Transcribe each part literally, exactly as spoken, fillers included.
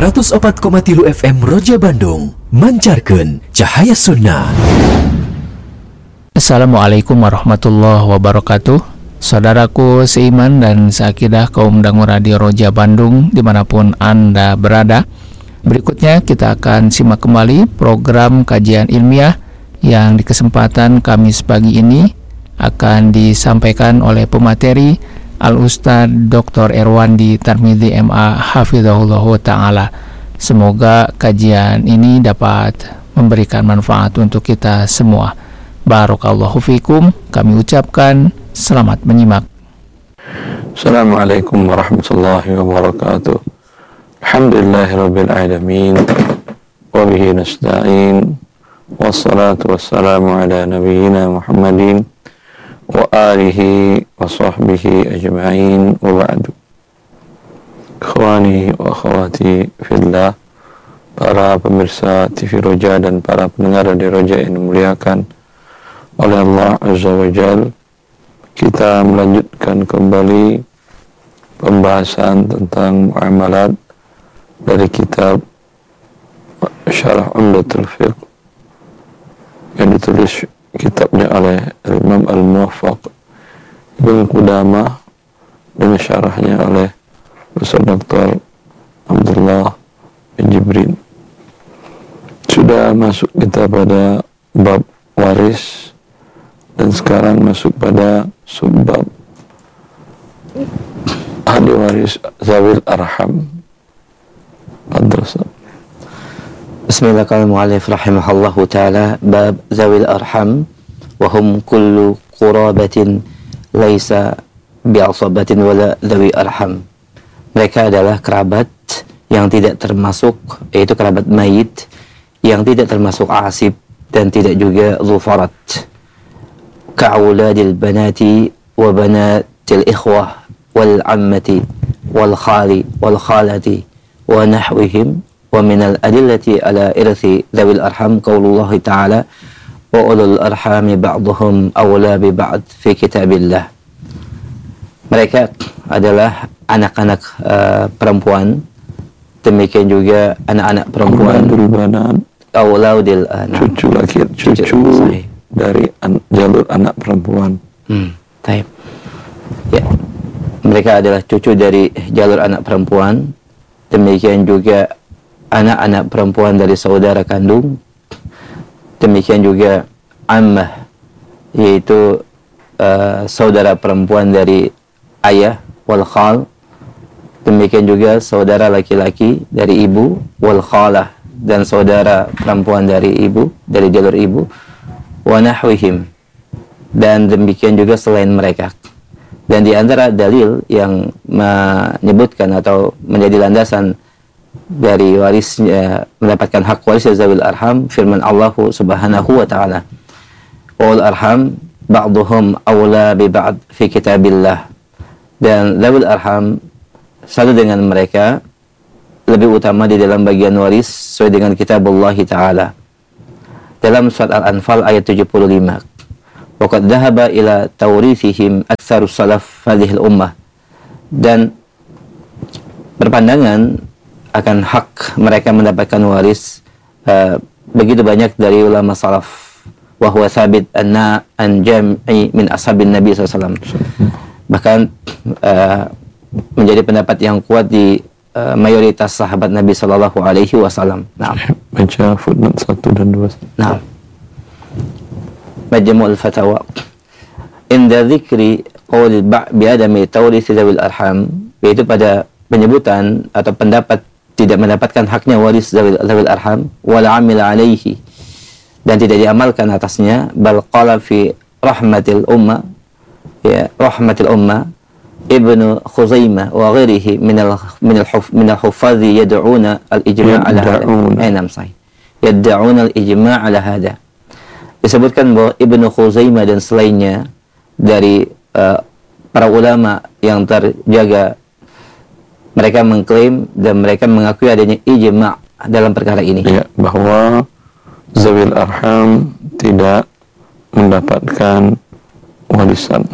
seratus opat koma tilu F M Roja Bandung mancarkeun cahaya sunnah. Assalamualaikum warahmatullahi wabarakatuh. Saudaraku seiman dan seakidah kaum dangu radio Roja Bandung dimanapun Anda berada, berikutnya kita akan simak kembali program kajian ilmiah yang di kesempatan Kamis pagi ini akan disampaikan oleh pemateri Al-Ustaz Doktor Erwandi Tarmidhi M A Hafizahullah Ta'ala. Semoga kajian ini dapat memberikan manfaat untuk kita semua. Barakallahu fikum. Kami ucapkan selamat menyimak. Assalamualaikum warahmatullahi wabarakatuh. Alhamdulillahirabbil alamin. Wa bihi nasta'in. Wassalatu wassalamu ala nabiyyina Muhammadin wa alihi wa sahbihi ajma'in wa ba'du. Ikhwani wa akhwati fillah, para pemirsa T V Roja dan para pendengar di Roja yang dimuliakan oleh Allah Azza wa Jal, kita melanjutkan kembali pembahasan tentang muamalat dari kitab Syarah Umdatul Fiqh yang ditulis kitabnya oleh Imam Al-Muwaffaq Ibn Qudamah dan syarahnya oleh Ustaz Doktor Abdullah bin Jibrin. Sudah masuk kita pada bab waris dan sekarang masuk pada subbab ahli waris zawil arham. Madrasah. Bismillahirrahmanirrahim. Rahimahullahu ta'ala. Bab zawil arham wa hum kullu qurabatin laisa bi'asabatin wala zawi arham. Mereka adalah kerabat yang tidak termasuk, yaitu kerabat mayit yang tidak termasuk asib dan tidak juga zufarat. Ka'auladil banati wa banatil ikhwah wal ammati wal khali wal khalati wa nahwihim. Wa minal adillati ala irthi dzawil arham qaulullah ta'ala wa ulul arhami ba'dhum awla bi ba'd fi kitabillah. Mereka adalah anak-anak uh, perempuan, demikian juga anak-anak perempuan awlaudil anak, cucu laki cucu, cucu dari an, jalur anak perempuan. Hmm, baik. Ya. Mereka adalah cucu dari jalur anak perempuan, demikian juga anak-anak perempuan dari saudara kandung, demikian juga ammah, yaitu uh, saudara perempuan dari ayah, wal khal, demikian juga saudara laki-laki dari ibu, wal khalah, dan saudara perempuan dari ibu, dari jalur ibu, wa nahwihim, dan demikian juga selain mereka. Dan di antara dalil yang menyebutkan atau menjadi landasan dari warisnya mendapatkan hak waris zawil arham, firman Allah Subhanahu wa taala, "Ul arham ba'dhum awla bi ba'd fi kitabillah." Dan zawil arham satu dengan mereka lebih utama di dalam bagian waris sesuai dengan kitabullah taala. Dalam surat Al-Anfal ayat tujuh puluh lima, "Wa qad dhahaba ila tawrithihim aktsarus salaf hadhil ummah." Dan berpandangan akan hak mereka mendapatkan waris uh, begitu banyak dari ulama salaf, wa huwa thabit anna an jam'i min ashabin nabi sallallahu alaihi wasallam. Bahkan uh, menjadi pendapat yang kuat di uh, mayoritas sahabat Nabi sallallahu alaihi wasallam. Nah, baca footnote satu dan dua. Nah, Majmu'ul Fatawa. Inda dzikri qaul bi'adami tawrith dzawil arham, yaitu pada penyebutan atau pendapat tidak mendapatkan haknya waris zawil, zawil arham, wala amila alaihi, dan tidak diamalkan atasnya, bal qala fi rahmatil umma, ya rahmatil umma Ibnu Khuzaimah wa ghairihi minal minal huf minal hufadhi yad'una al-ijma' ala hada. Ainam sahih. Yad'una al-ijma' ala hada. Disebutkan bahwa Ibnu Khuzaimah dan selainnya dari uh, para ulama yang terjaga, mereka mengklaim dan mereka mengakui adanya ijma' dalam perkara ini. Ya, bahwa zawil arham tidak mendapatkan warisan.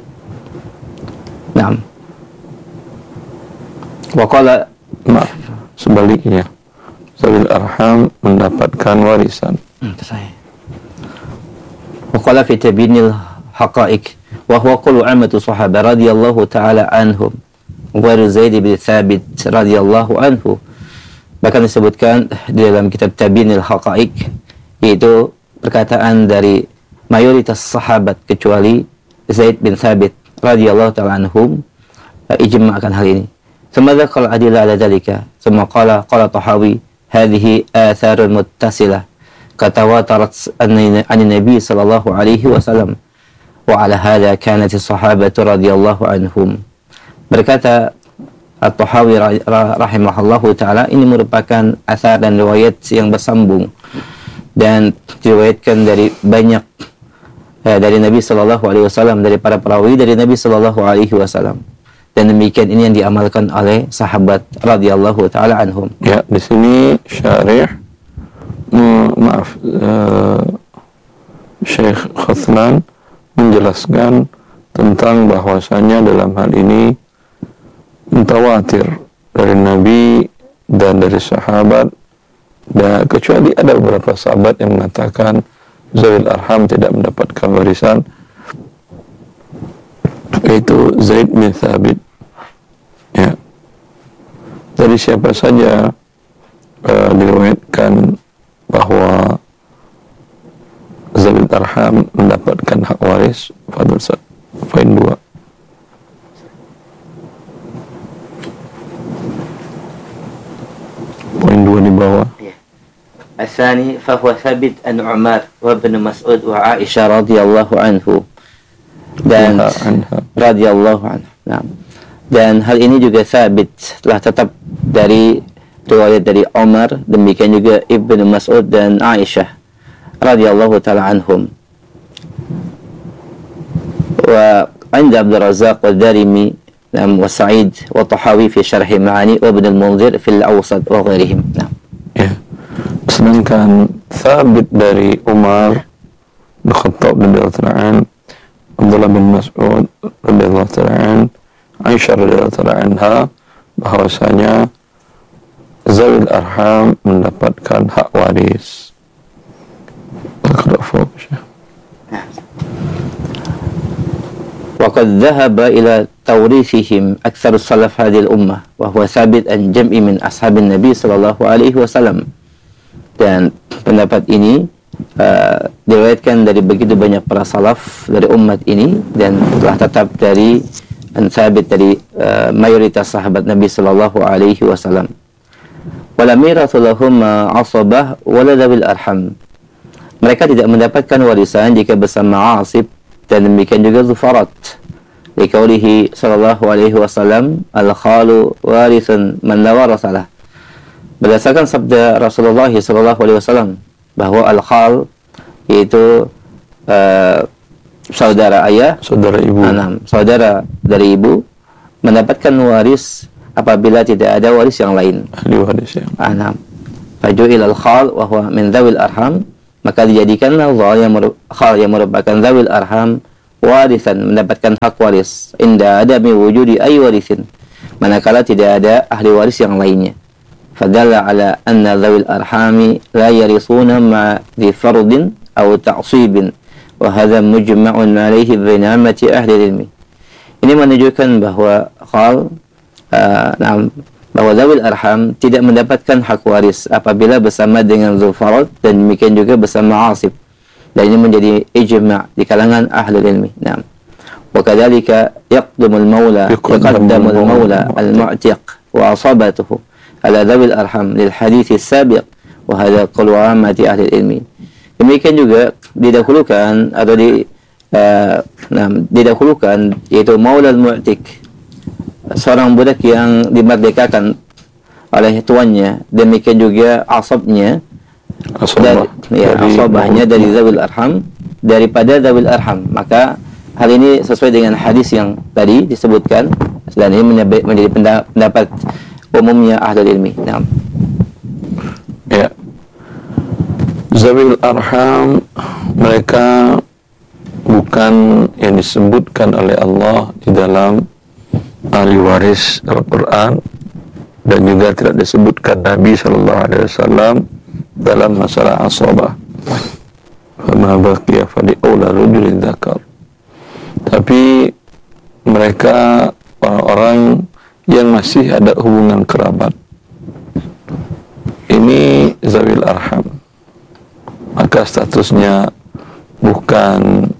Naam. Wa qala Maaf. sebaliknya, zawil arham mendapatkan warisan. Hmm, sahih. Wa qala fi tabinil haqa'iq wa huwa qulu ammatu sahaba radhiyallahu ta'ala anhum wa Zaid bin Thabit radhiyallahu anhu. Bahkan disebutkan di dalam kitab Tabinil Haqa'iq, yaitu perkataan dari mayoritas sahabat kecuali Zaid bin Thabit radhiyallahu ta'ala anhum, ijma' akan hal ini. Thumma dzakara adilla ala dzalika, thumma qala qala Tahawi hadhihi atharun muttasilah katawatarat an nabi sallallahu alaihi wasallam wa ala hadha kanat as-sahabatu radhiyallahu anhum. Berkata At-Tahawi rahimahullahu ta'ala, ini merupakan asar dan riwayat yang bersambung dan diriwayatkan dari banyak eh, dari Nabi sallallahu alaihi wasallam, dari para perawi dari Nabi sallallahu alaihi wasallam, dan demikian ini yang diamalkan oleh sahabat radhiyallahu ta'ala anhum. Ya, di sini syarih ma maaf uh, Syekh Khuthman menjelaskan tentang bahwasanya dalam hal ini mutawatir dari Nabi dan dari sahabat, dan kecuali ada beberapa sahabat yang mengatakan zawil arham tidak mendapatkan warisan, yaitu Zaid bin Thabit. Ya, dari siapa saja uh, diriwayatkan bahwa zawil arham mendapatkan hak waris. Fadhil Ustaz, poin dua. Poin dua di bawah. الثاني فهو ثابت أن عمر وابن مسعود وعائشة رضي الله عنه dan radhiyallahu anhu. Nah, dan hal ini juga sabit, telah tetap dari riwayat dari Umar, demikian juga Ibnu Mas'ud dan Aisyah radhiyallahu taala anhum. Wa 'inda Abdul Razzaq wa Darimi wa Sa'id wa Tahawi fi Syarh Ma'ani wa Ibn al-Munzir fi al-Awsat wa ghairihim. Nah. Ya. Sedangkan sabit dari Umar bin Khattab radhiyallahu taala anhu, Abdullah bin Mas'ud radhiyallahu taala anhu, Aisyah radhiyallahu taala anha, bahwasanya zawil arham mendapatkan hak waris. Qad fokus ya. وقد ذهب إلى توريثهم أكثر السلف هذه الأمة وهو ثابت عن جمع من أصحاب النبي صلى الله عليه وسلم. Dan pendapat ini uh, diriwayatkan dari begitu banyak para salaf dari umat ini, dan telah tetap dari sabit dari uh, mayoritas sahabat Nabi sallallahu alaihi wasallam. Wala mirathu lahum asabah wala dzawil arham. Mereka tidak mendapatkan warisan jika bersama asib, dan demikian juga zufarat. Liqaulihi sallallahu alaihi wasallam, al-khalu warithun man la warasalah. Berdasarkan sabda Rasulullah sallallahu alaihi wasallam bahwa al-khal yaitu uh, saudara ayah, saudara ibu, enam saudara dari ibu mendapatkan waris apabila tidak ada waris yang lain. Ahli waris yang enam. Faju'il al-khal wa huwa min dzawil arham, maka dijadikanlah khal yang khal yang merupakan dzawil arham warisan, mendapatkan hak waris inda adami wujudi ay warisin, manakala tidak ada ahli waris yang lainnya. Fadalla ala anna dzawil arhami la yarisuna ma di fardin aw ta'sibin, wa hadha mujma'un alaihi baina ammati ahli ilmi. Ini menunjukkan bahwa khal uh, nah, bahwa dzawil arham tidak mendapatkan hak waris apabila bersama dengan zufarat, dan demikian juga bersama asib, dan ini menjadi ijma' di kalangan ahli ilmi. Nah, wa kadzalika yaqdamul maula yaqaddamul maula al-mu'tiq wa asabatuhu ala dzawil arham lil hadits as-sabiq, wa hadha qawl ammati ahli ilmi. Demikian juga didahulukan atau di uh, nah, didahulukan yaitu maula al-mu'tiq, seorang budak yang dimerdekakan oleh tuannya, demikian juga asabnya, asabah, dari, ya, asabahnya dari dzawil arham daripada dzawil arham. Maka hal ini sesuai dengan hadis yang tadi disebutkan, dan ini menjadi pendapat umumnya ahli ilmi. Nah. Ya. Zawil arham mereka bukan yang disebutkan oleh Allah di dalam ahli waris Al-Quran, dan juga tidak disebutkan Nabi Shallallahu Alaihi Wasallam dalam masalah asabah. Fama baqiya fali aula rajulin dzakar. Tapi mereka orang-orang yang masih ada hubungan kerabat, ini zawil arham, maka statusnya bukan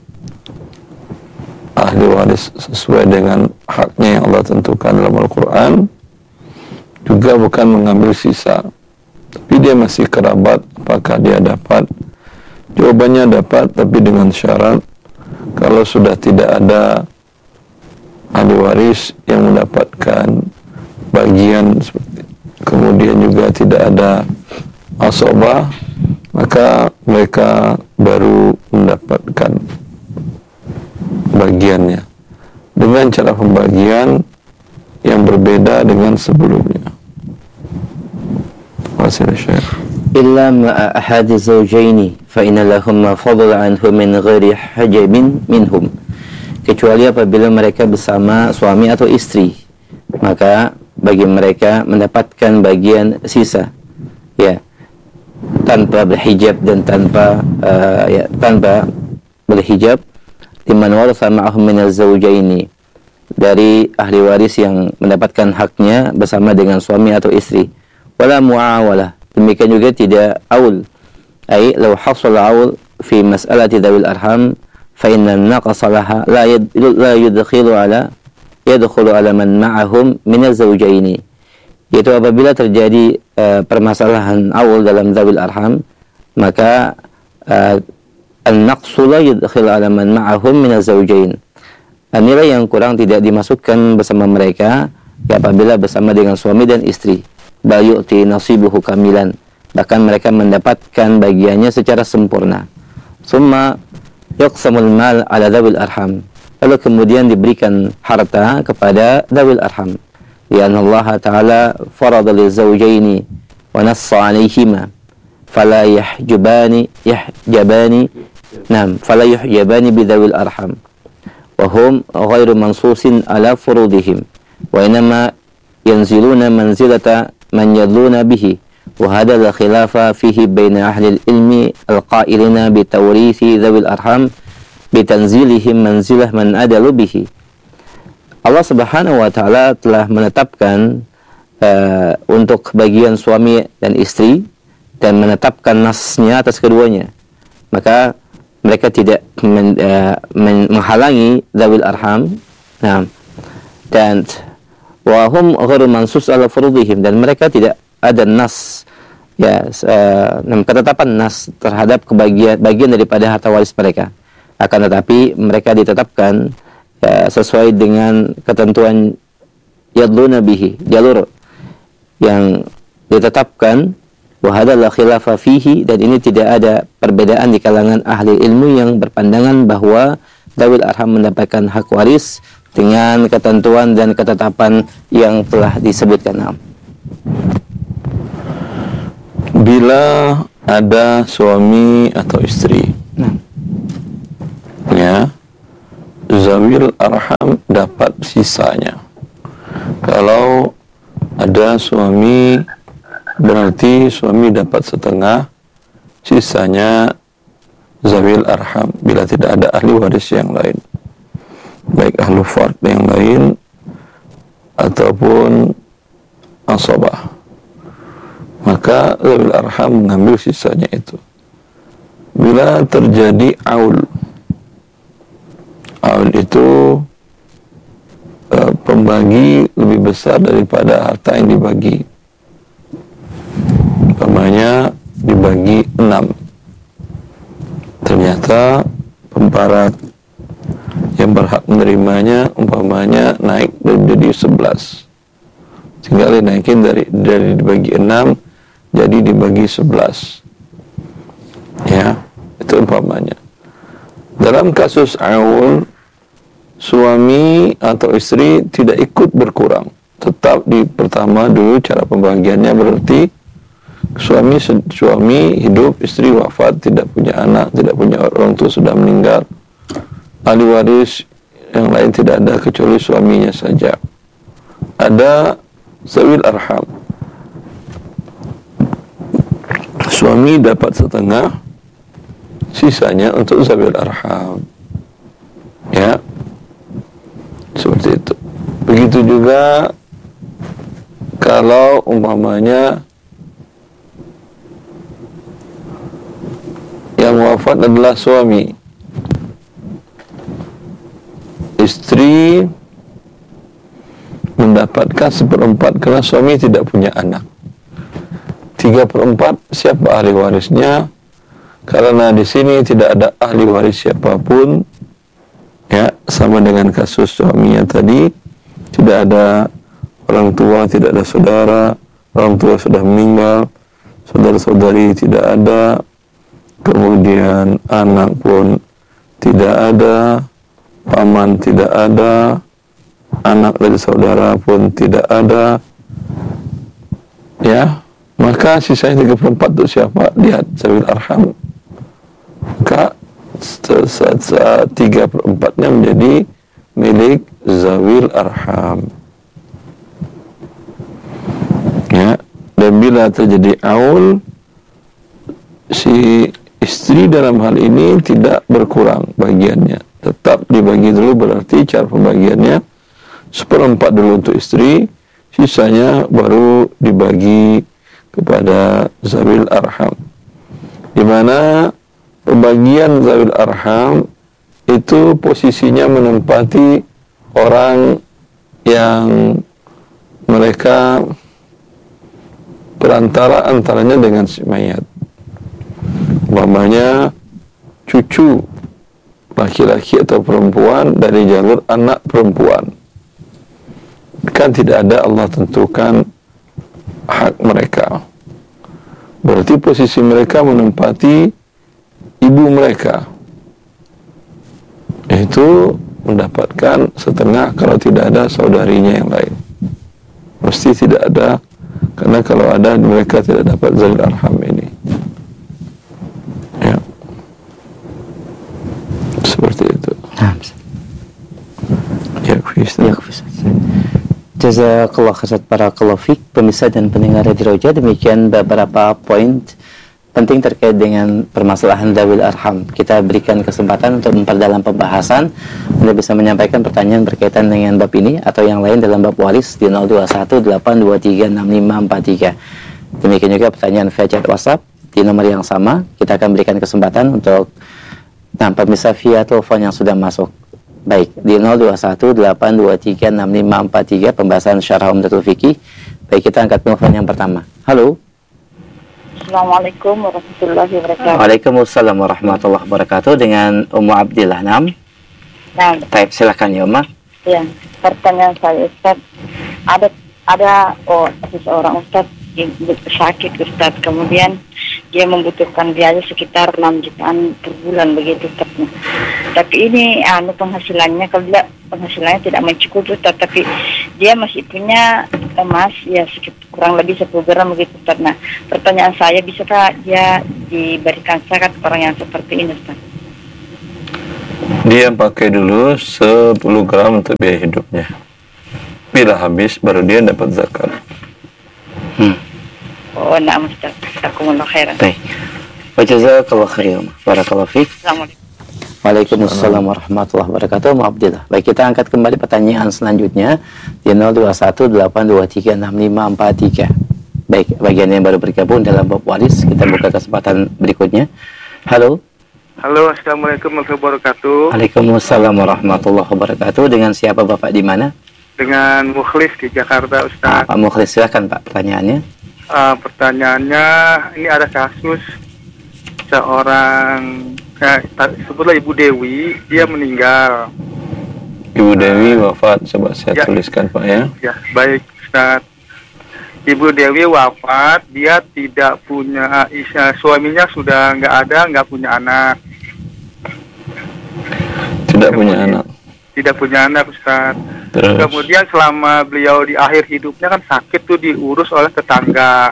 ahli waris sesuai dengan haknya yang Allah tentukan dalam Al-Quran, juga bukan mengambil sisa, tapi dia masih kerabat. Apakah dia dapat? Jawabannya dapat, tapi dengan syarat kalau sudah tidak ada ahli waris yang mendapatkan bagian seperti, kemudian juga tidak ada asabah, maka mereka baru mendapatkan bagiannya dengan cara pembagian yang berbeda dengan sebelumnya. Terima kasih. Illa ma'a ahadi zawjaini fa inna lahum ma fadla anhu min ghairi hajabin minhum. Kecuali apabila mereka bersama suami atau istri, maka bagi mereka mendapatkan bagian sisa, ya, tanpa berhijab dan tanpa uh, ya, tanpa berhijab, liman waratha ma'ahum min az-zawjaini, dari ahli waris yang mendapatkan haknya bersama dengan suami atau istri. Wala mu'awalah, demikian juga tidak aul, ai law hasal aul fi mas'alati dzawil arham fa inna naqasalah la yad, la yudkhilu ala yadkhulu ala man ma'ahum min az-zawjaini. Yaitu apabila terjadi uh, permasalahan aul dalam dzawil arham, maka uh, an-naqsu la yudkhilu ala man ma'ahum min az-zawjain. Nilai yang kurang tidak dimasukkan bersama mereka ya, apabila bersama dengan suami dan istri. Bal yu'ti nasibuhu kamilan, bahkan mereka mendapatkan bagiannya secara sempurna. Summa yaqsamul mal ala dzawil arham, lalu kemudian diberikan harta kepada dzawil arham. Lianna Allah Ta'ala farada lizawjaini wa nassa alaihima fala yahjubani yahjabani nam fala yuhjabani bidzawil arham wa hum ghairu mansusin ala furudihim wa inma yanziluna manzilata man yadluna bihi, wa hadha la khilafa fihi baina ahli al-ilmi al-qailina bi tawrithi dzawil arham bi tanzilihim manzilah man adalu bihi. Allah Subhanahu wa taala telah menetapkan uh, untuk bagian suami dan istri dan menetapkan nasnya atas keduanya. Maka mereka tidak men, uh, men, menghalangi dzawil arham. Nah, dan wa hum ghairu mansus ala furudihim, dan mereka tidak ada nas ya uh, ketetapan nas terhadap kebagian bagian daripada harta waris mereka. Akan tetapi mereka ditetapkan ya, sesuai dengan ketentuan yadluna bihi, jalur yang ditetapkan. Wa hadza la khilafa fihi, dan ini tidak ada perbedaan di kalangan ahli ilmu yang berpandangan bahwa dzawil arham mendapatkan hak waris dengan ketentuan dan ketetapan yang telah disebutkan. Bila ada suami atau istri, Nah, ya, zawil arham dapat sisanya. Kalau ada suami, berarti suami dapat setengah, sisanya zawil arham bila tidak ada ahli waris yang lain, baik ahlu fard yang lain ataupun asabah, maka zawil arham mengambil sisanya itu. Bila terjadi aul, aul itu uh, pembagi lebih besar daripada harta yang dibagi. Umpamanya dibagi enam, ternyata pembarat yang berhak menerimanya umpamanya naik menjadi sebelas, tinggal dinaikin dari dari dibagi enam jadi dibagi sebelas, ya, itu umpamanya. Dalam kasus aul, suami atau istri tidak ikut berkurang, tetap di pertama dulu cara pembagiannya. Berarti suami suami hidup, istri wafat, tidak punya anak, tidak punya orang tua, sudah meninggal, ahli waris yang lain tidak ada kecuali suaminya saja. Ada zawil arham, suami dapat setengah, sisanya untuk zawil arham. Ya, seperti itu. Begitu juga kalau umpamanya yang wafat adalah suami, istri mendapatkan seperempat karena suami tidak punya anak. Tiga perempat siapa ahli warisnya? Karena di sini tidak ada ahli waris siapapun, ya, sama dengan kasus suaminya tadi, tidak ada orang tua, tidak ada saudara, orang tua sudah meninggal, saudara-saudari tidak ada, kemudian anak pun tidak ada, paman tidak ada, anak dari saudara pun tidak ada, ya, maka sisanya tiga puluh empat itu siapa? Lihat zawil arham. Maka tiga per empatnya menjadi milik zawil arham. Ya, dan bila terjadi aul, si istri dalam hal ini tidak berkurang bagiannya, tetap dibagi dulu, berarti cara pembagiannya seperempat dulu untuk istri, sisanya baru dibagi kepada zawil arham. Di mana pembagian zawil arham itu posisinya menempati orang yang mereka perantara antaranya dengan si mayat. Umpamanya cucu laki-laki atau perempuan dari jalur anak perempuan, kan tidak ada Allah tentukan hak mereka. Berarti posisi mereka menempati ibu mereka, itu mendapatkan setengah kalau tidak ada saudarinya yang lain. Mesti tidak ada, karena kalau ada mereka tidak dapat zawil arham ini. Ya, seperti itu. Ya, ya, Jazakallah khairan, barakallahu fiik. Pemirsa dan pendengar Radio Roja, demikian beberapa poin penting terkait dengan permasalahan zawil arham. Kita berikan kesempatan untuk memperdalam pembahasan. Anda bisa menyampaikan pertanyaan berkaitan dengan bab ini atau yang lain dalam bab waris di nol dua satu delapan dua tiga enam lima empat tiga. Demikian juga pertanyaan via chat WhatsApp di nomor yang sama. Kita akan berikan kesempatan untuk nah, pemirsa via telepon yang sudah masuk. Baik, di nol dua satu delapan dua tiga enam lima empat tiga, pembahasan syarah Umdatul Fiqih. Baik, kita angkat telepon yang pertama. Halo. Assalamualaikum warahmatullahi wabarakatuh. Waalaikumsalam warahmatullahi wabarakatuh. Dengan Ummu Abdillah. Nam. Nah, Taib, silakan ya, Umma. Ya, pertanyaan saya, Ustaz. Ada ada oh seseorang Ustaz yang sakit, Ustaz. Kemudian dia membutuhkan biaya sekitar enam jutaan per bulan begitu, Ustaz. Tapi ini anu penghasilannya, kalau dia penghasilannya tidak mencukupi, Ustaz, tapi dia masih punya emas ya sekitar kurang lebih sepuluh gram begitu, Ustaz. Nah, pertanyaan saya, bisakah dia diberikan zakat orang yang seperti ini, Ustaz? Dia pakai dulu sepuluh gram untuk biaya hidupnya. Bila habis baru dia dapat zakat. Hmm. Oh, na'am, Ustaz. Jazakumullah khairan. Baik. Wa jazakallahu khairan. Barakallahu fiik. Assalamualaikum. Waalaikumsalam warahmatullahi wabarakatuh. Ummu Abdillah. Baik, kita angkat kembali pertanyaan selanjutnya di nol dua satu delapan dua tiga enam lima empat tiga. Baik, bagian yang baru bergabung dalam bab waris, kita buka kesempatan berikutnya. Halo. Halo, assalamualaikum warahmatullahi wabarakatuh. Waalaikumsalam warahmatullahi wabarakatuh. Dengan siapa Bapak, di mana? Dengan Mukhlis di Jakarta, Ustaz. Pak Mukhlis, silakan Pak, pertanyaannya. Uh, pertanyaannya, ini ada kasus seorang, eh, sebutlah Ibu Dewi, dia meninggal. Ibu Dewi wafat, coba saya ya, tuliskan Pak ya. Ya, baik Ustaz. Ibu Dewi wafat, dia tidak punya, isya, suaminya sudah nggak ada, nggak punya anak. Tidak Kemudian, punya anak. Tidak punya anak, Ustaz. Terus. Kemudian selama beliau di akhir hidupnya kan sakit tuh, diurus oleh tetangga.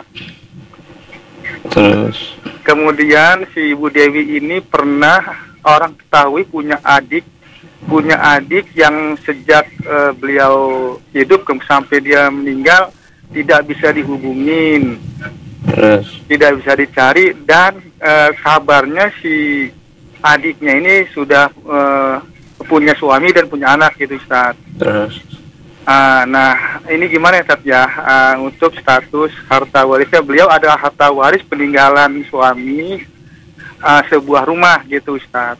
Terus. Kemudian si Ibu Dewi ini pernah orang ketahui punya adik, punya adik yang sejak uh, beliau hidup sampai dia meninggal tidak bisa dihubungin. Terus tidak bisa dicari, dan eh, kabarnya si adiknya ini sudah eh, punya suami dan punya anak gitu Ustaz. terus Ah, nah ini gimana ya Ustaz ya, Ah, untuk status harta warisnya, beliau adalah harta waris peninggalan suami ah, sebuah rumah gitu Ustaz.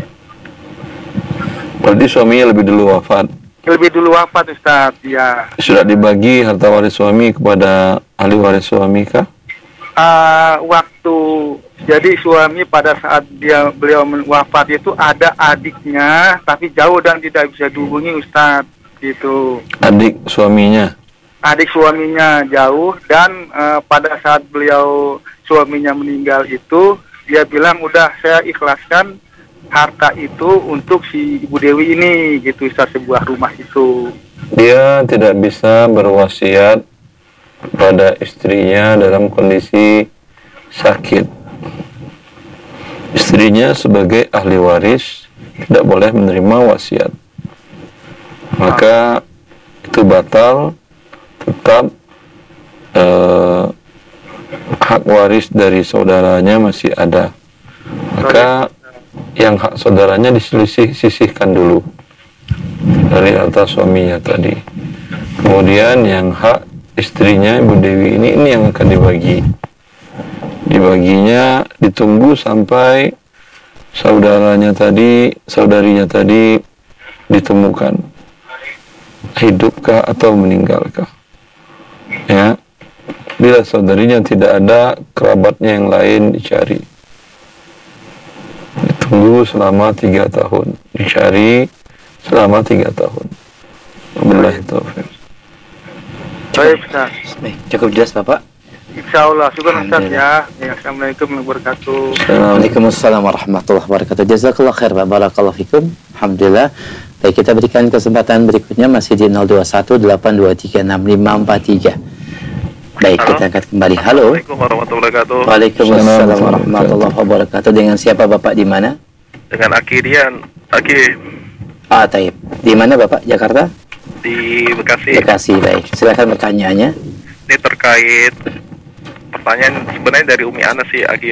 berarti suaminya lebih dulu wafat. Lebih dulu wafat Ustaz, ya. Sudah dibagi harta waris suami kepada ahli waris suami kah? Ah, waktu jadi suami pada saat dia beliau men- wafat itu ada adiknya tapi jauh dan tidak bisa dihubungi Ustaz gitu. Adik suaminya. Adik suaminya jauh, dan eh, pada saat beliau suaminya meninggal itu dia bilang udah saya ikhlaskan harta itu untuk si Ibu Dewi ini gitu Ustaz, sebuah rumah itu. Dia tidak bisa berwasiat pada istrinya dalam kondisi sakit. Istrinya sebagai ahli waris tidak boleh menerima wasiat. Maka itu batal, tetap eh, hak waris dari saudaranya masih ada. Maka yang hak saudaranya diselisih-sisihkan dulu dari harta suaminya tadi. Kemudian yang hak istrinya Ibu Dewi ini ini yang akan dibagi. Dibaginya ditunggu sampai saudaranya tadi, saudarinya tadi ditemukan hidupkah atau meninggalkah. Ya, bila saudarinya tidak ada, kerabatnya yang lain dicari. Ditunggu selama tiga tahun, dicari selama tiga tahun. Wabillahi taufiq. Baik Ustaz. Baik, cukup jelas Bapak. Insya Allah, syukur Ustaz ya. Ya, Assalamualaikum warahmatullahi wabarakatuh. Waalaikumsalam warahmatullahi wabarakatuh. Jazakallah khair, barakallahu fikum. Alhamdulillah. Baik, kita berikan kesempatan berikutnya masih di nol dua satu delapan dua tiga enam lima empat tiga. Baik, Halo. kita angkat kembali. Halo. Assalamualaikum warahmatullahi wabarakatuh. Waalaikumsalam warahmatullahi wabarakatuh. Dengan siapa Bapak, di mana? Dengan Aki Dian, Aki Ah, taib. Di mana Bapak? Jakarta? di Bekasi. Bekasi. Baik, silakan pertanyaannya. Ini terkait pertanyaan sebenarnya dari Umi Ana sih, Aki.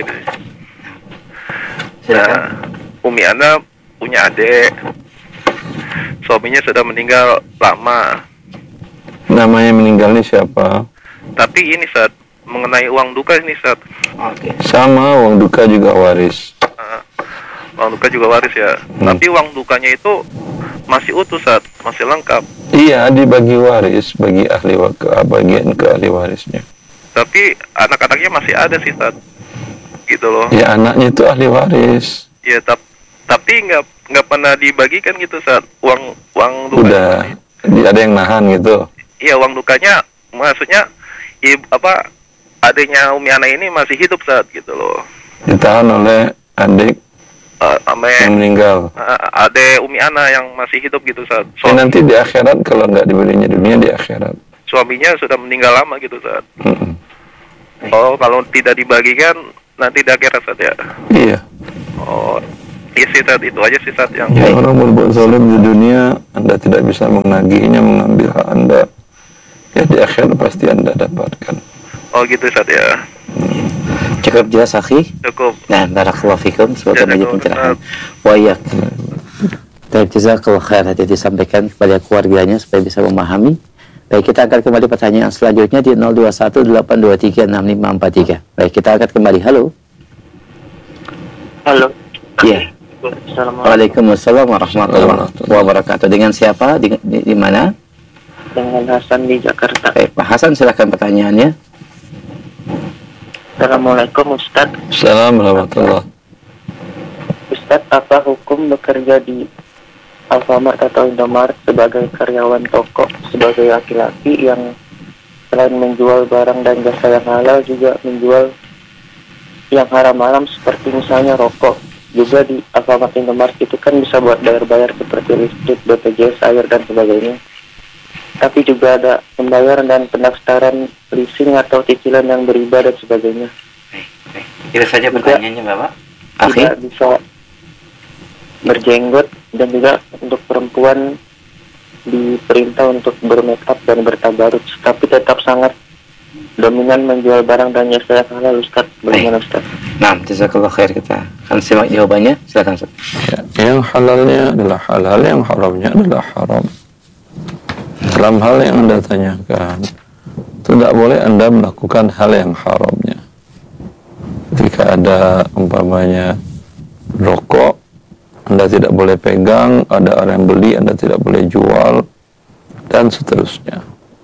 Silakan. Nah, Umi Ana punya adik, suaminya sudah meninggal lama. Namanya meninggalnya siapa? Tapi ini saat mengenai uang duka ini saat Oke. Sama, uang duka juga waris. uh, uang duka juga waris ya. Hmm. Tapi uang dukanya itu masih utuh saat masih lengkap. Iya, dibagi waris bagi ahli wa- ke bagian ke ahli warisnya. Tapi anak-anaknya masih ada sih saat gitu loh. Ya, anaknya itu ahli waris. Ya tap, tapi nggak nggak pernah dibagikan gitu saat uang uang duka. Udah, di- ada yang nahan gitu. Iya, uang dukanya maksudnya ibu, apa adiknya Umi Ana ini masih hidup saat gitu loh. Ditahan oleh adik Uh, ame yang meninggal. uh, adek Umi Ana yang masih hidup gitu saat Ya, suami, nanti di akhirat kalau nggak dibelinya dunia, di akhirat. suaminya sudah meninggal lama gitu saat. Mm-mm. Oh, kalau tidak dibagikan nanti di akhirat saat ya. Iya. Oh, iya sih saat itu aja sih saat yang Ya, orang berbuat zalim di dunia, Anda tidak bisa menagihnya, mengambil hak Anda. Ya, di akhirat pasti Anda dapatkan. oh gitu saat ya. Cukup jelas, akhi. Cukup. Nah, barakallahu fikum. Semoga Ya, menjadi cukup, pencerahan. Ustaz. Wa iyyak. Baik, jazakallahu khair. Hati disampaikan kepada keluarganya supaya bisa memahami. Baik, kita akan kembali pertanyaan selanjutnya di nol dua satu delapan dua tiga enam lima empat tiga. Baik, kita akan kembali. Halo. Halo. Iya. Assalamualaikum. Waalaikumsalam warahmatullahi wabarakatuh. Dengan siapa? Di, di, di mana? Dengan Hasan di Jakarta. Baik, Pak Hasan, silakan pertanyaannya. Assalamualaikum Ustaz. Assalamualaikum warahmatullahi. Ustaz, apa hukum bekerja di Alfamart atau Indomaret sebagai karyawan toko sebagai laki-laki yang selain menjual barang dan jasa yang halal juga menjual yang haram-haram seperti misalnya rokok. Juga di Alfamart Indomaret itu kan bisa buat bayar-bayar seperti listrik, B P J S, air dan sebagainya. Tapi juga ada pembayaran dan pendaftaran leasing atau cicilan yang beriba dan sebagainya. Kira saja pertanyaannya, Bapak. Tidak bisa berjenggot, dan juga untuk perempuan diperintah untuk bermake up dan bertabarut, tapi tetap sangat dominan menjual barang dan jasa yang halal, Ustaz. Bagaimana, Ustaz? Nah, jazakallah khair, kita akan simak jawabannya. Silakan, Ustaz. Ya, yang halalnya adalah halal, yang haramnya adalah haram. Dalam hal yang Anda tanyakan, tidak boleh Anda melakukan hal yang haramnya. Ketika ada umpamanya rokok, Anda tidak boleh pegang, ada orang yang beli, Anda tidak boleh jual, dan seterusnya.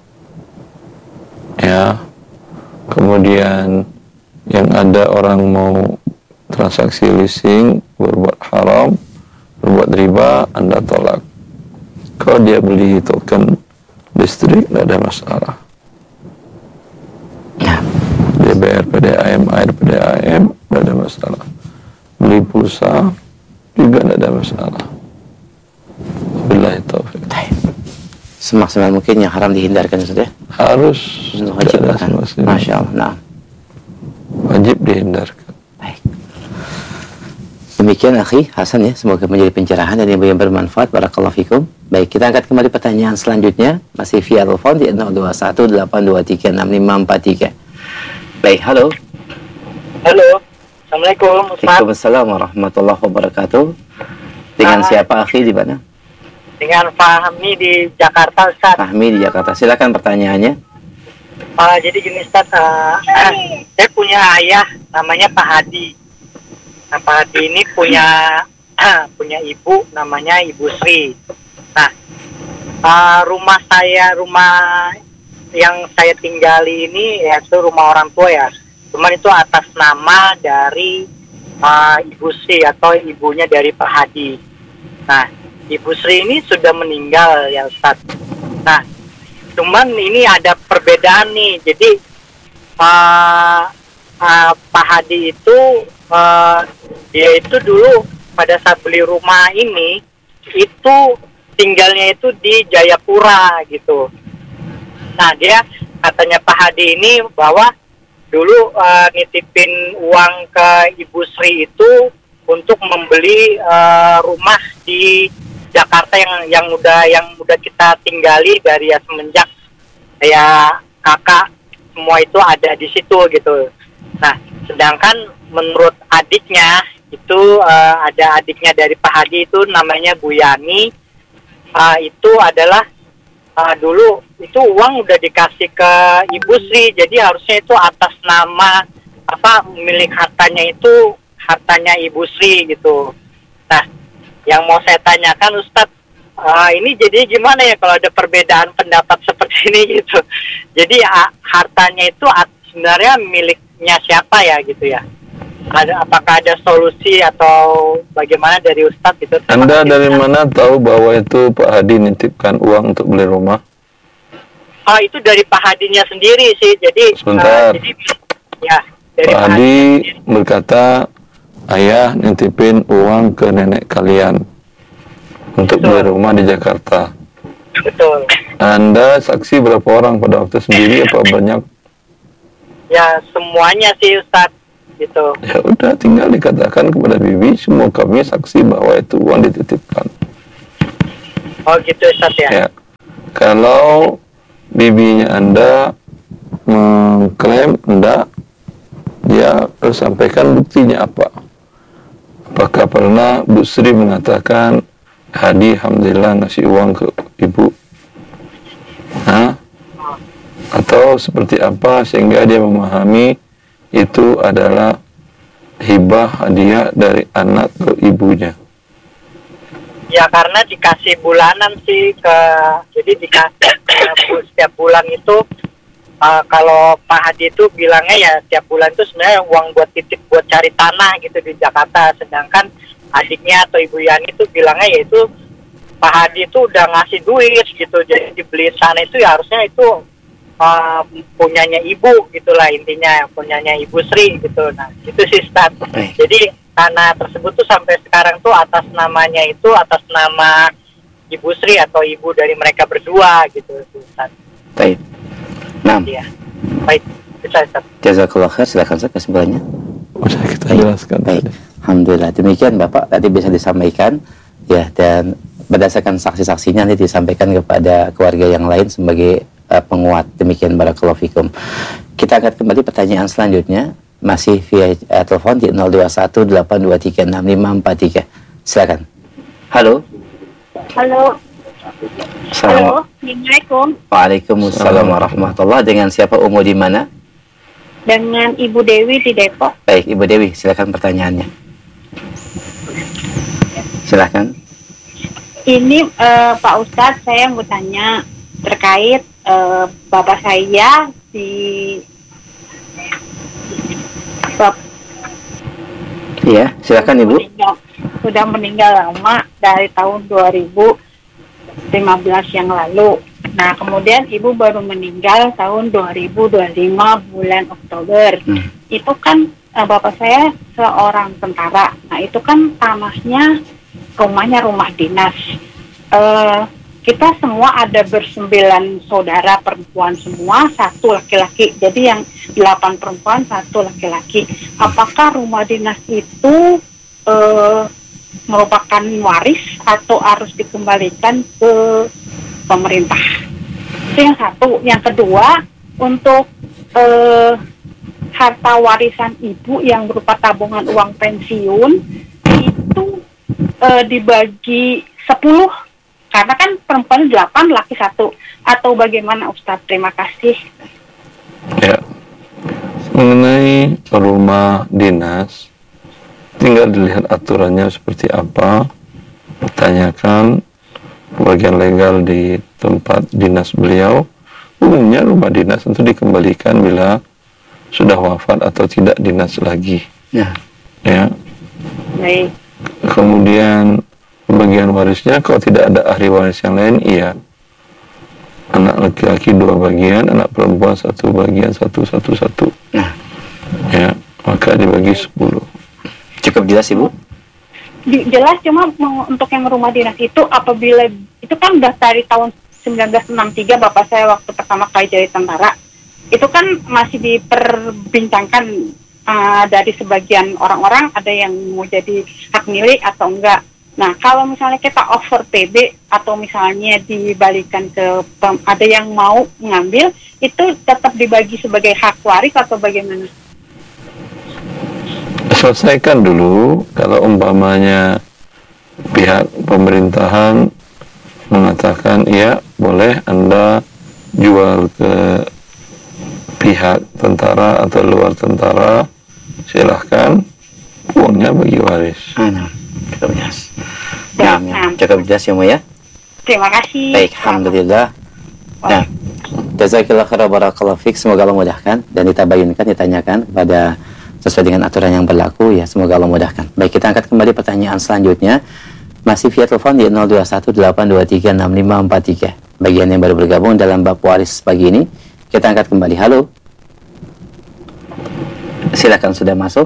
Ya, kemudian yang ada orang mau transaksi leasing, berbuat haram, berbuat riba, Anda tolak. Kalau dia beli token listrik, tidak ada masalah. Dia bayar P D A M, air P D A M, tidak ada masalah. Beli pulsa juga tidak ada masalah. Wabillahi taufiq. Semaksimal mungkin yang haram dihindarkan, Ustaz, ya? Harus wajib kan? Masya Allah. Nah. Wajib dihindarkan. Baik. Demikian akhi Hasan, ya, semoga menjadi pencerahan dan yang bermanfaat. Barakallahu fikum. Baik, kita angkat kembali pertanyaan selanjutnya, masih via telepon di nol dua satu delapan dua tiga enam lima empat tiga. Baik, halo. Halo. Assalamualaikum, Ustaz. Waalaikumsalam warahmatullahi wabarakatuh. Dengan uh, siapa akhi, di mana? Dengan Fahmi di Jakarta, Ustaz. Fahmi di Jakarta. Silakan pertanyaannya. Uh, jadi gini, Ustaz, uh, saya punya ayah namanya Pak Hadi. Nah, Pak Hadi ini punya uh, punya ibu namanya Ibu Sri. Nah, uh, rumah saya, rumah yang saya tinggali ini yaitu rumah orang tua, ya. Cuman itu atas nama dari uh, Ibu Sri atau ibunya dari Pak Hadi. Nah, Ibu Sri ini sudah meninggal, ya, Ustaz. Nah, cuman ini ada perbedaan nih. Jadi uh, uh, Pak Hadi itu uh, dia itu dulu pada saat beli rumah ini itu tinggalnya itu di Jayapura gitu. Nah, dia katanya Pak Hadi ini bahwa dulu uh, nitipin uang ke Ibu Sri itu untuk membeli uh, rumah di Jakarta yang yang udah yang udah kita tinggali dari ya semenjak ya kakak semua itu ada di situ gitu. Nah, sedangkan menurut adiknya itu uh, ada adiknya dari Pak Hadi itu namanya Bu Yani, uh, itu adalah uh, dulu itu uang udah dikasih ke Ibu Sri, jadi harusnya itu atas nama apa milik hartanya itu hartanya Ibu Sri gitu. Nah, yang mau saya tanyakan, Ustadz, uh, ini jadi gimana ya kalau ada perbedaan pendapat seperti ini gitu. Jadi uh, hartanya itu uh, sebenarnya miliknya siapa ya gitu ya? Ada, apakah ada solusi atau bagaimana dari Ustadz itu? Anda dari mana tahu bahwa itu Pak Hadi nitipkan uang untuk beli rumah? Oh, itu dari Pak Hadinya sendiri sih. Jadi sebentar. Uh, jadi, ya, dari Pak Hadi berkata, ayah nitipin uang ke nenek kalian untuk Betul. beli rumah di Jakarta. Betul. Anda saksi berapa orang pada waktu sendiri apa banyak? Ya, semuanya sih, Ustadz, gitu. Ya udah, tinggal dikatakan kepada bibi, semua kami saksi bahwa itu uang dititipkan. Oh gitu, Ustadz, ya? Ya. Kalau bibinya Anda mengklaim enggak, dia harus sampaikan buktinya apa. Apakah pernah Bu Sri mengatakan Hadi alhamdulillah ngasih uang ke ibu? Hah? Atau seperti apa sehingga dia memahami itu adalah hibah hadiah dari anak ke ibunya? Ya karena dikasih bulanan sih ke, jadi dikasih uh, setiap bulan itu uh, kalau Pak Hadi itu bilangnya ya setiap bulan itu sebenarnya uang buat titip buat cari tanah gitu di Jakarta, sedangkan adiknya atau Ibu Yani itu bilangnya ya itu Pak Hadi itu udah ngasih duit gitu, jadi dibeli sana itu ya harusnya itu uh, punyanya ibu gitulah intinya, punyanya Ibu Sri gitu. Nah itu sih Ustaz. Jadi tanah tersebut tuh sampai sekarang tuh atas namanya itu atas nama Ibu Sri atau ibu dari mereka berdua gitu Ustaz. Baik. Nah. Ya. Baik. Bisa Ustaz. Jazakallah khair, silakan Ustaz kesimpulannya. Sudah kita jelaskan. Baik. Alhamdulillah. Demikian Bapak tadi bisa disampaikan ya, dan berdasarkan saksi-saksinya nanti disampaikan kepada keluarga yang lain sebagai uh, penguat. Demikian barakallahu fikum. Kita angkat kembali pertanyaan selanjutnya, masih via uh, telepon di nol dua satu delapan dua tiga enam lima empat tiga. Silakan. Halo. Halo. Halo. Assalamualaikum. Waalaikumsalam warahmatullahi. Dengan siapa, Umu di mana? Dengan Ibu Dewi di Depok. Baik, Ibu Dewi, silakan pertanyaannya. Silakan. Ini uh, Pak Ustadz, saya mau tanya terkait uh, bapak saya di bap, Iya, silakan Ibu. meninggal, sudah meninggal lama dari tahun dua ribu lima belas yang lalu. Nah, kemudian Ibu baru meninggal tahun dua ribu dua puluh lima bulan Oktober. Hmm. Itu kan uh, bapak saya seorang tentara. Nah, itu kan tanahnya, rumahnya rumah dinas. Uh, kita semua ada bersembilan saudara perempuan semua, satu laki-laki. Jadi yang delapan perempuan, satu laki-laki. Apakah rumah dinas itu uh, merupakan waris atau harus dikembalikan ke pemerintah? Itu yang satu. Yang kedua, untuk uh, harta warisan ibu yang berupa tabungan uang pensiun itu uh, dibagi sepuluh, karena kan perempuan delapan, laki satu, atau bagaimana Ustadz? Terima kasih. Ya, mengenai rumah dinas, tinggal dilihat aturannya seperti apa, tanyakan bagian legal di tempat dinas beliau. Umumnya rumah dinas untuk dikembalikan bila sudah wafat atau tidak dinas lagi. Ya. Ya. Baik. Kemudian bagian warisnya, kalau tidak ada ahli waris yang lain, iya. Anak laki-laki dua bagian, anak perempuan satu bagian, satu, satu, satu. Nah. Ya, maka dibagi sepuluh. Cukup jelas, Ibu? Di, jelas, cuma mau, untuk yang rumah dinas itu apabila, itu kan udah dari tahun sembilan belas enam puluh tiga bapak saya waktu pertama kali jadi tentara. Itu kan masih diperbincangkan uh, dari sebagian orang-orang, ada yang mau jadi hak milik atau enggak. Nah, kalau misalnya kita over P B atau misalnya dibalikan ke pem, ada yang mau mengambil, itu tetap dibagi sebagai hak waris atau bagaimana? Selesaikan dulu. Kalau umpamanya pihak pemerintahan mengatakan iya, boleh Anda jual ke pihak tentara atau luar tentara, silahkan, uangnya bagi waris. Nah, cukup jelas. Ya, Nah, cukup jelas ya, Mu ya. Terima kasih. Baik, alhamdulillah. Nah, jazakillah khairan barakallahu fik. Semoga Allah mudahkan dan ditabayunkan, ditanyakan kepada sesuai dengan aturan yang berlaku ya. Semoga Allah mudahkan. Baik, kita angkat kembali pertanyaan selanjutnya. Masih via telepon di nol dua satu delapan dua tiga enam lima empat tiga. Bagian yang baru bergabung dalam bab waris pagi ini, kita angkat kembali. Halo. Silakan, sudah masuk.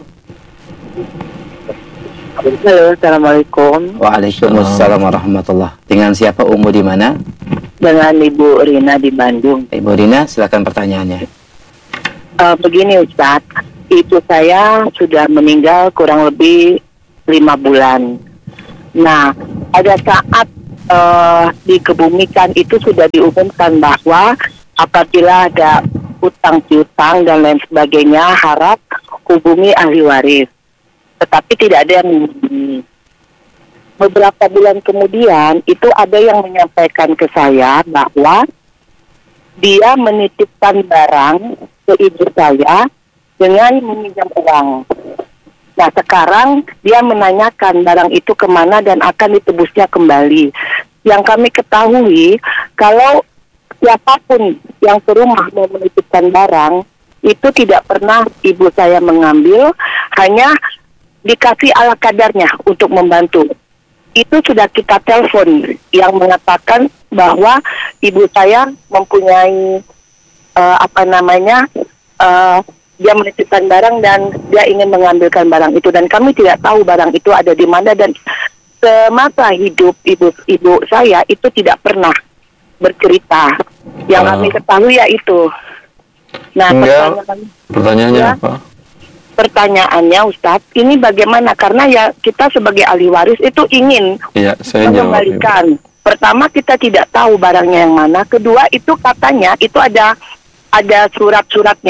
Halo, Assalamualaikum. Waalaikumsalam warahmatullah. Dengan siapa, Umu di mana? Dengan Ibu Rina di Bandung. Ibu Rina, silakan pertanyaannya. Uh, begini Ustadz, ibu saya sudah meninggal kurang lebih lima bulan. Nah, pada saat uh, dikebumikan itu sudah diumumkan bahwa apabila ada utang piutang dan lain sebagainya, harap hubungi ahli waris. Tetapi tidak ada yang menghubungi. Beberapa bulan kemudian itu ada yang menyampaikan ke saya bahwa dia menitipkan barang ke ibu saya dengan meminjam uang. Nah, sekarang dia menanyakan barang itu kemana dan akan ditebusnya kembali. Yang kami ketahui, kalau siapapun yang ke rumah mau menitipkan barang, itu tidak pernah ibu saya mengambil, hanya dikasih ala kadarnya untuk membantu. Itu sudah kita telepon yang mengatakan bahwa ibu saya mempunyai uh, apa namanya uh, dia menitipkan barang dan dia ingin mengambilkan barang itu, dan kami tidak tahu barang itu ada di mana, dan semasa hidup ibu ibu saya itu tidak pernah bercerita. Yang uh, kami ketahui ya itu. Nah, pertanyaan, pertanyaannya ya, apa? Pertanyaannya Ustadz, ini bagaimana? Karena ya kita sebagai ahli waris itu ingin ya, saya mengembalikan. Jawab, pertama, kita tidak tahu barangnya yang mana. Kedua, itu katanya itu ada ada surat-suratnya.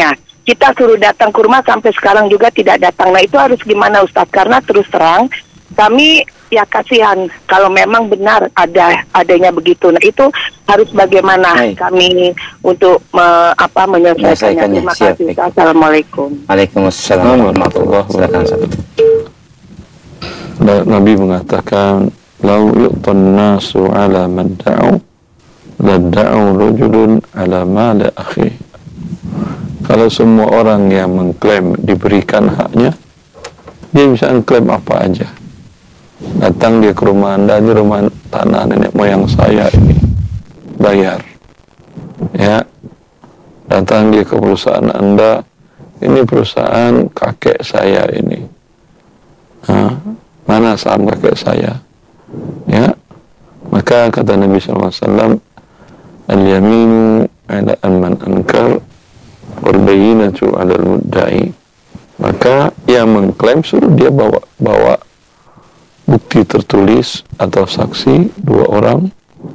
kita suruh datang ke rumah sampai sekarang juga tidak datang. Nah itu harus gimana Ustadz? Karena terus terang kami ya kasihan kalau memang benar ada adanya begitu. Nah itu harus bagaimana Hai. kami untuk me, apa menyelesaikannya. Terima kasih. Assalamualaikum. Waalaikumsalam warahmatullahi wabarakatuh. Nabi mengatakan, "Lau yu'tan nasu ala man da'u, la da'u rajulun ala mali akhi." Kalau semua orang yang mengklaim diberikan haknya, dia bisa mengklaim apa aja. Datang dia ke rumah Anda, ini rumah tanah nenek moyang saya ini, bayar. Ya, datang dia ke perusahaan Anda, ini perusahaan kakek saya ini. Hah? Mana saham kakek saya? Ya, maka kata Nabi Sallallahu Alaihi Wasallam, al-yaminu ala man ankar, wal bayyinatu ala al-mudda'i. Maka yang mengklaim suruh dia bawa bawa bukti tertulis atau saksi dua orang.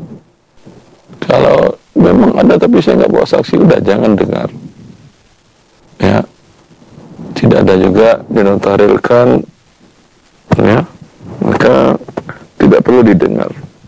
Kalau memang ada tapi saya nggak bawa saksi, udah jangan dengar. Ya, tidak ada juga dinotarilkan, ya, maka tidak perlu didengar.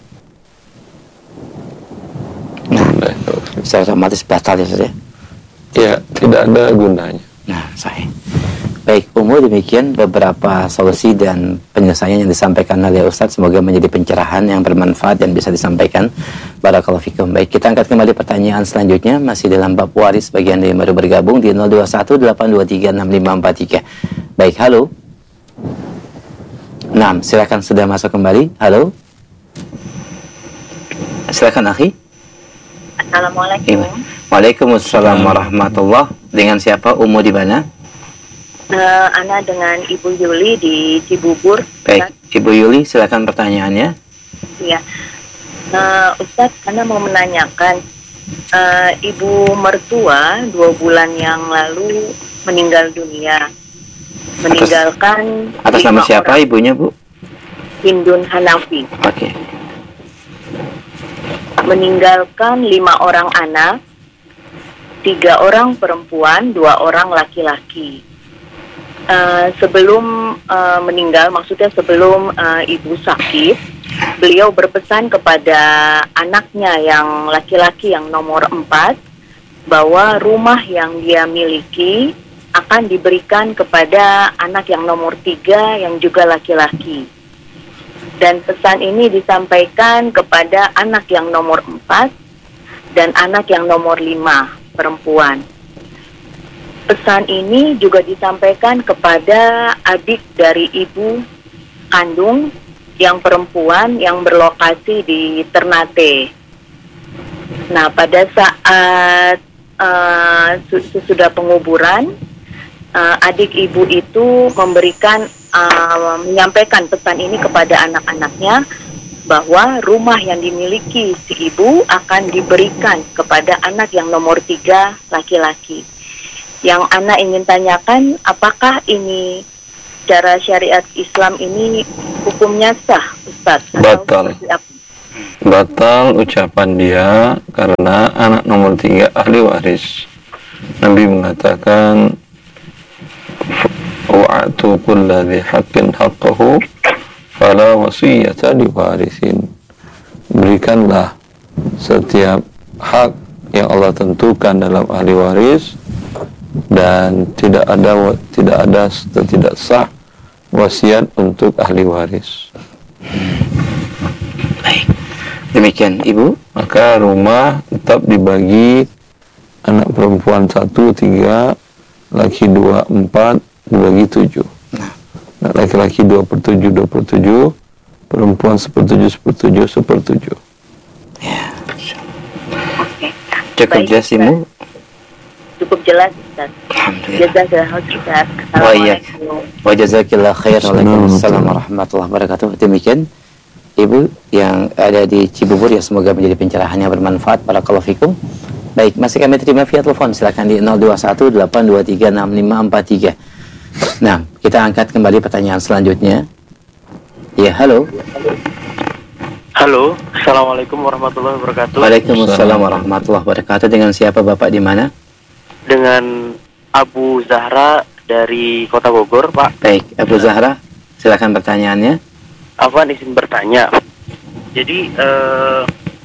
Nah, secara otomatis batal ya saja. Ya, tidak ada gunanya. Nah, saya. Baik, umum demikian beberapa solusi dan penyelesaian yang disampaikan oleh Ustadz. Semoga menjadi pencerahan yang bermanfaat dan bisa disampaikan. Barakallahu fikum. Baik, kita angkat kembali pertanyaan selanjutnya. Masih dalam bab waris bagi Anda yang baru bergabung di nol dua satu delapan dua tiga enam lima empat tiga. Baik, halo. Nah, silakan sudah masuk kembali. Halo. Silakan, akhi. Assalamualaikum. Waalaikumsalam warahmatullah. Dengan siapa? Umu di mana? Uh, Ana dengan Ibu Yuli di Cibubur. Baik, Ibu Yuli, silakan pertanyaannya. Iya, uh, Ustadz, Ana mau menanyakan, uh, Ibu mertua dua bulan yang lalu meninggal dunia, meninggalkan atas, atas nama siapa orang. Ibunya, Bu? Hindun Hanafi. Oke. Okay. Meninggalkan lima orang anak, tiga orang perempuan, dua orang laki-laki. Uh, sebelum uh, meninggal, maksudnya sebelum uh, ibu sakit, beliau berpesan kepada anaknya yang laki-laki yang nomor empat bahwa rumah yang dia miliki akan diberikan kepada anak yang nomor tiga yang juga laki-laki. Dan pesan ini disampaikan kepada anak yang nomor empat dan anak yang nomor lima perempuan. Pesan ini juga disampaikan kepada adik dari ibu kandung yang perempuan yang berlokasi di Ternate. Nah, pada saat uh, sesudah penguburan, uh, adik ibu itu memberikan, uh, menyampaikan pesan ini kepada anak-anaknya bahwa rumah yang dimiliki si ibu akan diberikan kepada anak yang nomor tiga laki-laki. Yang Ana ingin tanyakan, apakah ini cara syariat Islam ini hukumnya sah, Ustaz? Batal. Batal ucapan dia karena anak nomor tiga ahli waris. Nabi mengatakan, wa'atu kulla dhi haqqin haqqahu fala wasiyata liwarisin. Berikanlah setiap hak yang Allah tentukan dalam ahli waris, dan tidak ada tidak ada tidak sah wasiat untuk ahli waris. Baik. Demikian Ibu, maka rumah tetap dibagi anak perempuan satu tiga, laki dua empat, dibagi tujuh. Nah, laki-laki dua per tujuh dua per tujuh, perempuan sepertujuh sepertujuh sepertujuh. Ya. Oke. Cukup jelas Ibu. Cukup jelas, Ustaz. Jazakallah Ustaz. Assalamualaikum. Wa jazakillah khair. Waalaikumsalam warahmatullahi wabarakatuh. Demikian Ibu yang ada di Cibubur, ya semoga menjadi pencerahan yang bermanfaat. Barakallahu fikum. Baik, masih kami terima via telepon. Silakan di nol dua satu delapan dua tiga enam lima empat tiga. Nah, kita angkat kembali pertanyaan selanjutnya. Ya, halo. Halo, Assalamualaikum warahmatullahi wabarakatuh. Waalaikumsalam warahmatullahi wabarakatuh. Dengan siapa Bapak di mana? Dengan Abu Zahra dari Kota Bogor, Pak. Baik, Abu Zahra, silakan pertanyaannya. Afwan izin bertanya. Jadi eh,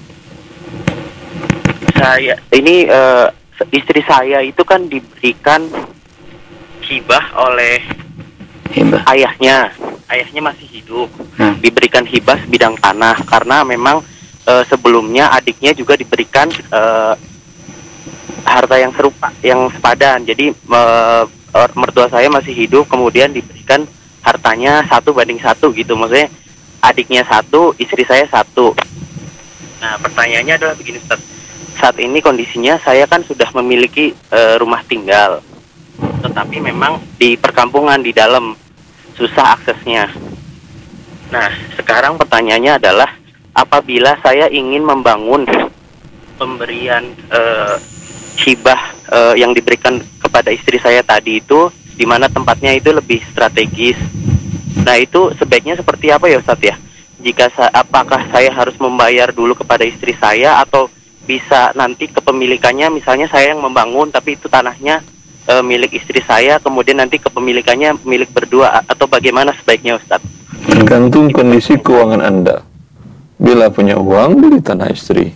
saya ini eh, istri saya itu kan diberikan hibah oleh hibah. ayahnya. Ayahnya masih hidup. Hmm. Diberikan hibah sebidang tanah karena memang eh, sebelumnya adiknya juga diberikan eh, harta yang serupa, yang sepadan. Jadi eh, mertua saya masih hidup, kemudian diberikan hartanya satu banding satu gitu. Maksudnya adiknya satu, istri saya satu. Nah, pertanyaannya adalah begini, Ustaz. Saat ini kondisinya saya kan sudah memiliki uh, rumah tinggal, tetapi memang di perkampungan di dalam, susah aksesnya. Nah, sekarang pertanyaannya adalah apabila saya ingin membangun pemberian uh, hibah uh, yang diberikan kepada istri saya tadi itu, di mana tempatnya itu lebih strategis. Nah, itu sebaiknya seperti apa ya, Ustadz ya? Jika sa- apakah saya harus membayar dulu kepada istri saya, atau bisa nanti kepemilikannya, misalnya saya yang membangun tapi itu tanahnya e, milik istri saya, kemudian nanti kepemilikannya milik berdua, atau bagaimana sebaiknya, Ustadz? Tergantung kondisi keuangan Anda. Bila punya uang, beli tanah istri.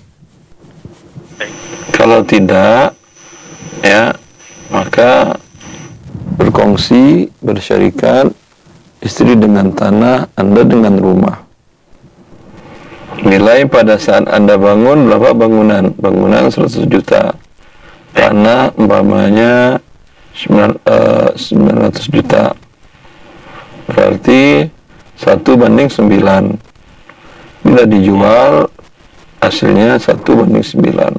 Kalau tidak, ya, maka berkongsi, bersyarikat, istri dengan tanah, Anda dengan rumah. Nilai pada saat Anda bangun berapa bangunan? Bangunan seratus juta. Tanah umpamanya sembilan ratus juta. Berarti satu banding sembilan. Bila dijual, hasilnya satu banding sembilan.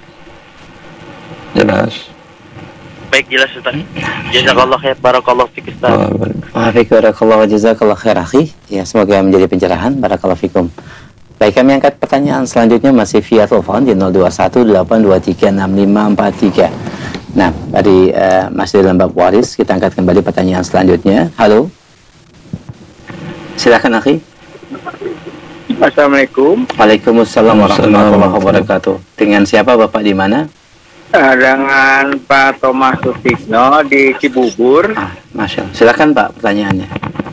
Jelas? Baik, jelas, Ustaz. Jazakallah khair, barakallahu fik, Ustaz. Waalaikumsalam jazakallah khair akhi. Ya, semoga menjadi pencerahan. Barakallahu fikum. Baik, kami angkat pertanyaan selanjutnya masih via telepon di nol dua satu delapan dua tiga enam lima empat tiga. Nah, dari uh, masih dalam bab waris, kita angkat kembali pertanyaan selanjutnya. Halo. Silakan akhi. Assalamualaikum. Waalaikumsalam warahmatullahi wabarakatuh. Dengan siapa Bapak di mana? Dengan Pak Thomas Sutikno di Cibubur. Ah, Masya Allah. Silakan Pak pertanyaannya.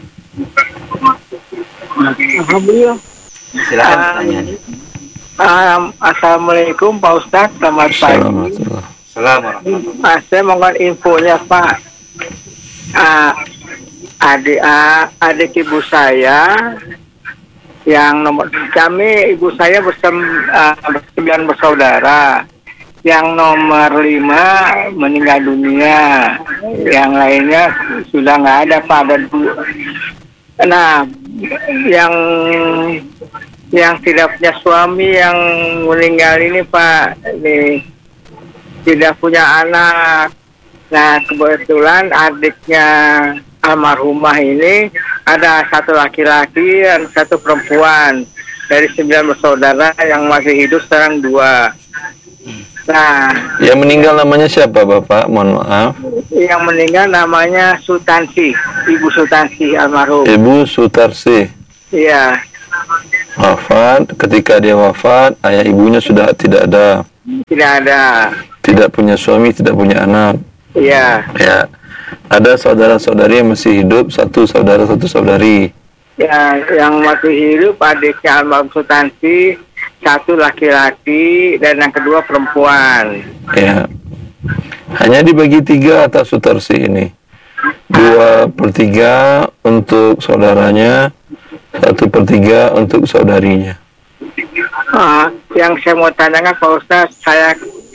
Alhamdulillah. Silakan um, pertanyaannya. Um, Assalamualaikum Pak Ustadz, selamat pagi. Assalamualaikum. Uh, saya mohon infonya Pak. Uh, adik uh, adik ibu saya yang nomor kami ibu saya bersama uh, bersembilan bersaudara. Yang nomor lima meninggal dunia, yang lainnya sudah nggak ada Pak, ada dua. Nah, yang yang tidak punya suami yang meninggal ini Pak, ini tidak punya anak. Nah, kebetulan adiknya almarhumah ini ada satu laki-laki dan satu perempuan. Dari sembilan bersaudara yang masih hidup sekarang dua. Nah, yang meninggal namanya siapa Bapak? Mohon maaf. Yang meninggal namanya Sutansi, Ibu Sutansi almarhum. Ibu Sutarsi. Iya. Wafat. Ketika dia wafat, ayah ibunya sudah tidak ada. Tidak ada. Tidak punya suami, tidak punya anak. Iya. Ya. Ada saudara-saudari yang masih hidup, satu saudara, satu saudari. Ya, yang masih hidup adiknya almarhum Sutansi, satu laki-laki dan yang kedua perempuan. Ya. Hanya dibagi tiga atas Sutarsi ini. Dua per tiga untuk saudaranya, satu per tiga untuk saudarinya. Ah, yang saya mau tanyakan Pak Ustadz, saya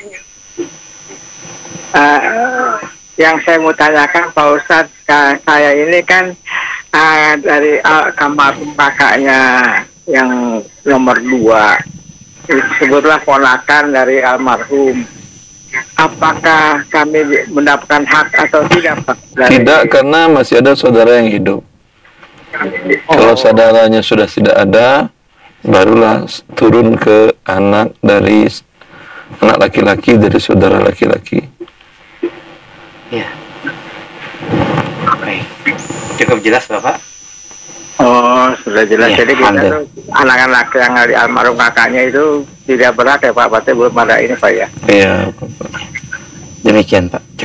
uh, yang saya mau tanyakan Pak Ustadz, saya ini kan uh, dari uh, kamar kakaknya yang nomor dua. Sebutlah ponakan dari almarhum. Apakah kami mendapatkan hak atau tidak, Pak? Dari... Tidak, karena masih ada saudara yang hidup. Oh. Kalau saudaranya sudah tidak ada, barulah turun ke anak dari anak laki-laki dari saudara laki-laki. Ya. Baik. Cukup jelas, Bapak? Oh, sudah jelas. Ya, jadi kita tuh anak-anak yang dari almarhum kakaknya itu tidak berat ya Pak, berarti belum ada ini Pak ya? Iya, demikian Pak.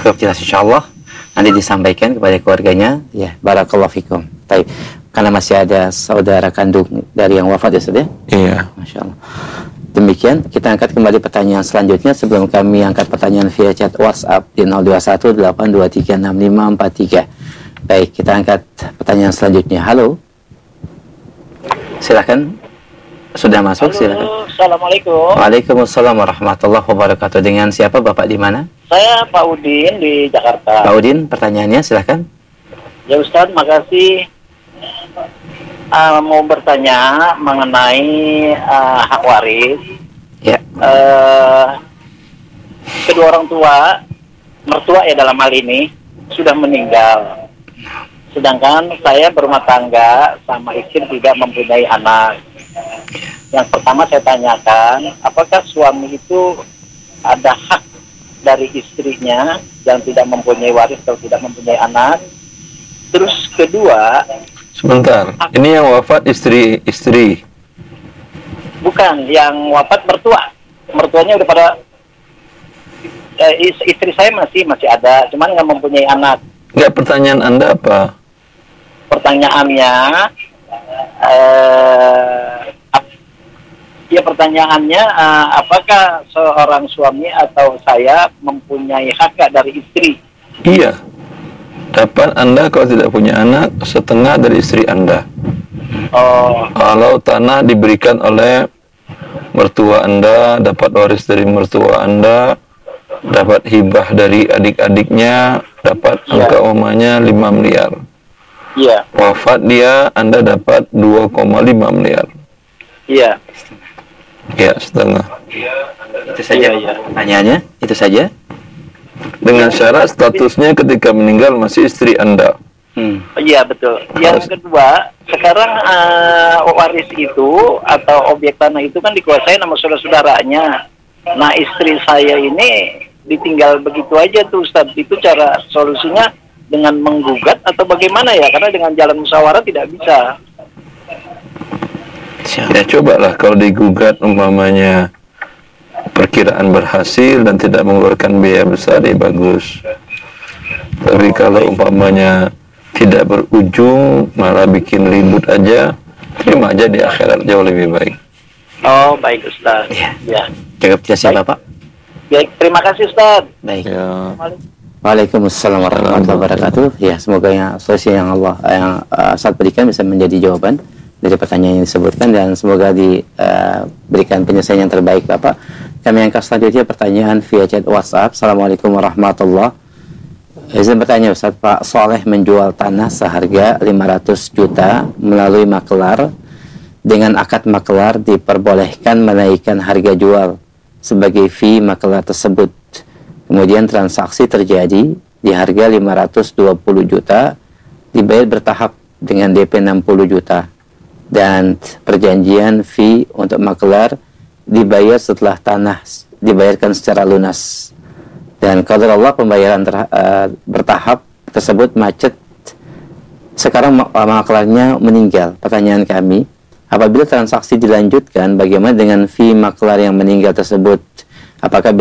cukup jelas insyaallah. Nanti disampaikan kepada keluarganya. Ya, barakallahu fikum. Baik. Karena masih ada saudara kandung dari yang wafat ya, Ustaz ya? Iya. Masya Allah. Demikian, kita angkat kembali pertanyaan selanjutnya sebelum kami angkat pertanyaan via chat WhatsApp di nol dua satu delapan dua tiga enam lima empat tiga. Baik, kita angkat pertanyaan selanjutnya. Halo. Silakan. Sudah masuk, silakan. Assalamualaikum. Waalaikumsalam warahmatullahi wabarakatuh. Dengan siapa Bapak di mana? Saya Pak Udin di Jakarta. Pak Udin, pertanyaannya silakan. Ya Ustaz, makasih. Uh, mau bertanya mengenai uh, hak waris. Ya. Uh, kedua orang tua, mertua ya dalam hal ini, sudah meninggal. Sedangkan saya berumah tangga sama istri tidak mempunyai anak. Yang pertama saya tanyakan, apakah suami itu ada hak dari istrinya yang tidak mempunyai waris atau tidak mempunyai anak? Terus kedua, sebentar, ini yang wafat istri-istri? Bukan, yang wafat mertua. Mertuanya udah pada, eh, istri saya masih masih ada, cuman nggak mempunyai anak. Nggak, pertanyaan Anda apa? Pertanyaannya, eh, ya pertanyaannya, uh, apakah seorang suami atau saya mempunyai hak dari istri? Iya. Dapat Anda kalau tidak punya anak setengah dari istri Anda. Oh. Kalau tanah diberikan oleh mertua Anda, dapat waris dari mertua Anda, dapat hibah dari adik-adiknya, dapat Ya. angka umumnya lima miliar. Iya. Wafat dia, Anda dapat dua koma lima miliar. Iya. Ya, setengah. Itu saja ya, pertanyaannya, itu saja. Dengan syarat statusnya ketika meninggal masih istri Anda. Hmm. Iya betul. Yang kedua, sekarang uh, waris itu atau objek tanah itu kan dikuasai nama saudara-saudaranya. Nah istri saya ini ditinggal begitu aja tuh Ustaz. Itu cara solusinya dengan menggugat atau bagaimana ya? Karena dengan jalan musyawarah tidak bisa. Ya cobalah kalau digugat umpamanya perkiraan berhasil dan tidak mengeluarkan biaya besar, ya bagus. Tapi kalau umpamanya tidak berujung malah bikin ribut aja, terima aja di akhirat jauh lebih baik. Oh baik Ustaz. Ya. Ya. Cukup jelas ya Bapak. Baik, terima kasih Ustaz. Baik. Ya. Waalaikumsalam warahmatullahi wabarakatuh. Ya, semoga yang solusi yang Allah yang uh, saat berikan bisa menjadi jawaban dari pertanyaan yang disebutkan dan semoga diberikan uh, penyelesaian yang terbaik Bapak. Kami angkat selanjutnya pertanyaan via chat WhatsApp. Assalamualaikum warahmatullahi wabarakatuh. Izin bertanya Ustaz, Pak Soleh menjual tanah seharga lima ratus juta melalui makelar. Dengan akad makelar diperbolehkan menaikkan harga jual sebagai fee makelar tersebut. Kemudian transaksi terjadi di harga lima ratus dua puluh juta, dibayar bertahap dengan D P enam puluh juta. Dan perjanjian fee untuk makelar dibayar setelah tanah dibayarkan secara lunas. Dan kalau Allah pembayaran ter, uh, bertahap tersebut macet. Sekarang makelarnya meninggal. Pertanyaan kami, apabila transaksi dilanjutkan, bagaimana dengan fee makelar yang meninggal tersebut? Apakah